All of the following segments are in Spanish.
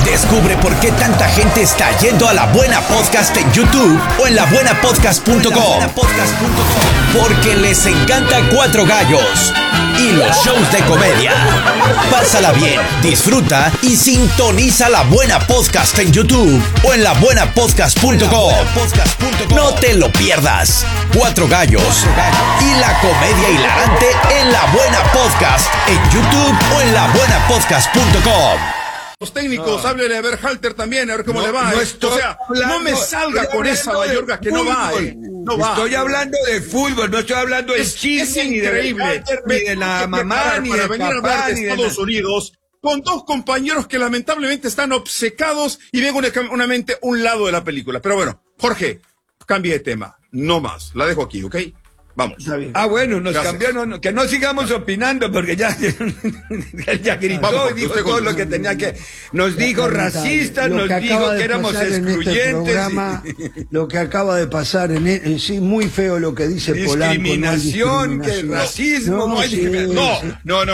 Descubre por qué tanta gente está yendo a La Buena Podcast en YouTube o en labuenapodcast.com. Porque les encanta Cuatro Gallos y los shows de comedia. Pásala bien, disfruta y sintoniza La Buena Podcast en YouTube o en labuenapodcast.com. No te lo pierdas. Cuatro Gallos y la comedia hilarante en La Buena Podcast en YouTube o en labuenapodcast.com. Los técnicos, háblele a Berhalter también, a ver cómo le va. No me salga con esa Mayorga que no va, no va. Estoy hablando de fútbol, no estoy hablando de chisme, ni de Berhalter, ni de la mamá, ni de papá, ni de Estados Unidos, con dos compañeros que lamentablemente están obcecados y ven únicamente un lado de la película. Pero bueno, Jorge, cambie de tema, no más, la dejo aquí, ¿ok? Vamos. Bueno, nos cambió, que no sigamos opinando porque ya gritó. Vamos, y dijo todo lo que tenía que. Nos dijo racistas, nos dijo que éramos excluyentes. Lo que acaba de pasar sí, muy feo lo que dice Polanco. Discriminación, que racismo, no hay discriminación.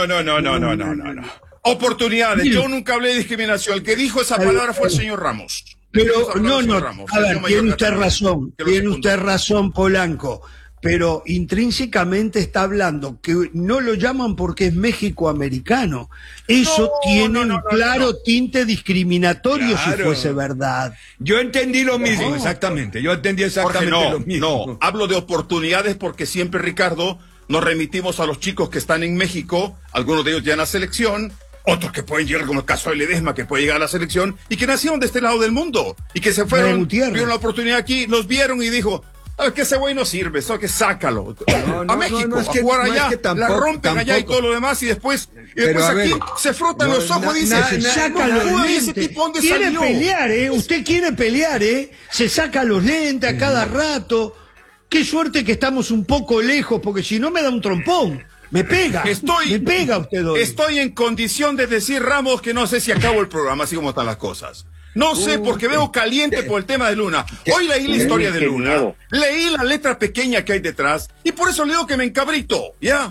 No. Oportunidades. Yo nunca hablé de discriminación. El que dijo esa palabra fue el señor Ramos. Pero a ver, tiene usted razón, Polanco. Pero intrínsecamente está hablando que no lo llaman porque es México-americano. Eso tiene un claro tinte discriminatorio, si fuese verdad. Yo entendí lo mismo, exactamente. Yo entendí exactamente lo mismo. No, hablo de oportunidades porque siempre, Ricardo, nos remitimos a los chicos que están en México, algunos de ellos ya en la selección, otros que pueden llegar, como el caso de Ledesma, que puede llegar a la selección, y que nacieron de este lado del mundo, y que se fueron, vieron la oportunidad aquí, los vieron y dijo... Es que ese güey no sirve, eso que sácalo. A México, a jugar allá, la rompen allá y todo lo demás, y después aquí se frotan los ojos y dicen, saca los lentes. Quiere pelear, usted quiere pelear, se saca los lentes a cada rato. Qué suerte que estamos un poco lejos, porque si no me da un trompón. Me pega usted hoy. Estoy en condición de decir, Ramos, que no sé si acabo el programa, así como están las cosas. No sé, porque veo caliente por el tema de Luna. Hoy leí la historia de Luna, leí la letra pequeña que hay detrás, y por eso leo que me encabrito, ¿ya?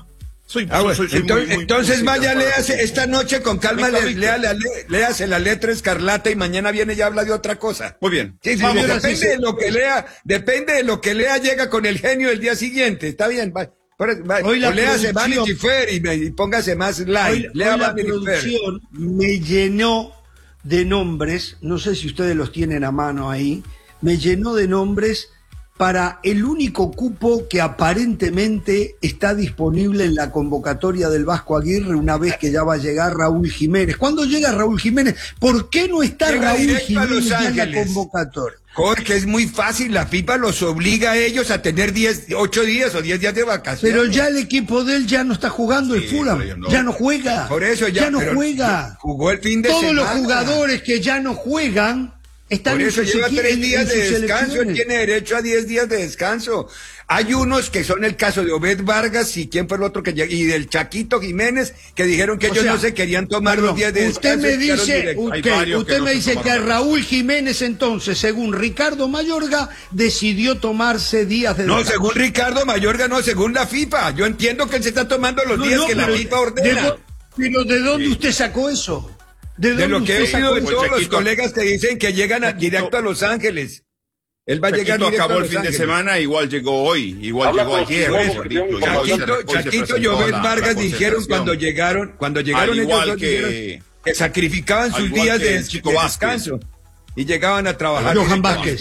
Entonces vaya, léase esta noche con calma, léase la letra escarlata y mañana viene y habla de otra cosa. Muy bien. Sí, depende de lo que lea, llega con el genio el día siguiente, está bien, Hoy la léase Vanity Fair y póngase más light. Hoy la producción me llenó de nombres, no sé si ustedes los tienen a mano ahí, me llenó de nombres para el único cupo que aparentemente está disponible en la convocatoria del Vasco Aguirre una vez que ya va a llegar Raúl Jiménez. ¿Cuándo llega Raúl Jiménez? ¿Por qué no está Raúl Jiménez en la convocatoria? Jorge, es muy fácil, la FIFA los obliga a ellos a tener 8 días o 10 días de vacaciones. Pero ya el equipo de él ya no está jugando el Fulham, ya no juega. Por eso ya no juega. Jugó el fin de semana. Todos los jugadores que ya no juegan están en sus lleva 3 días de descanso, él tiene derecho a 10 días de descanso. Hay unos que son el caso de Obed Vargas y quién fue el otro que llegó, y del Chaquito Jiménez, que dijeron que ellos no se querían tomar los días de descanso. Usted me dice que Raúl Jiménez entonces, según Ricardo Mayorga, decidió tomarse días de descanso. No, según Ricardo Mayorga, no, según la FIFA. Yo entiendo que él se está tomando los días que la FIFA ordena. Pero ¿de dónde usted sacó eso? De lo que he oído de todos los colegas que dicen que llegan directo a Los Ángeles. Él va a llegar directo acabó el fin de semana, igual llegó hoy, igual llegó ayer. Chaquito y Obed Vargas dijeron cuando llegaron ellos dos, que sacrificaban sus días de descanso y llegaban a trabajar. Johan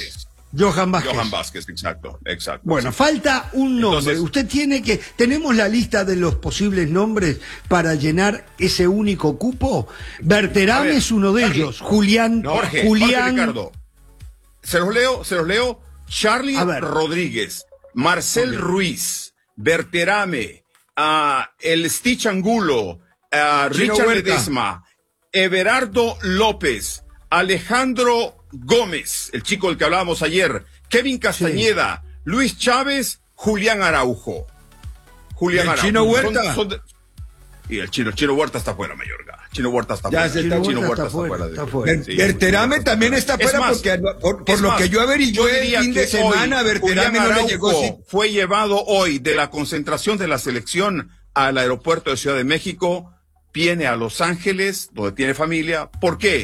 Vázquez, exacto. Bueno, falta un nombre. Entonces, tenemos la lista de los posibles nombres para llenar ese único cupo. Berterame es uno de ellos. Julián. Ricardo. Se los leo. Charlie Rodríguez, Marcel Ruiz, Berterame, el Stitch Angulo, Richard Ledesma, Everardo López, Alejandro Gómez, el chico del que hablábamos ayer, Kevin Castañeda, Luis Chávez, Julián Araujo. Chino Huerta. Y el Chino Huerta está fuera, Mayorga. Chino Huerta está fuera. Chino Huerta está fuera. Berterame también está fuera porque por lo que yo averigué el fin de semana, Berterame no le llegó. Fue llevado hoy de la concentración de la selección al aeropuerto de Ciudad de México, viene a Los Ángeles, donde tiene familia. ¿Por qué?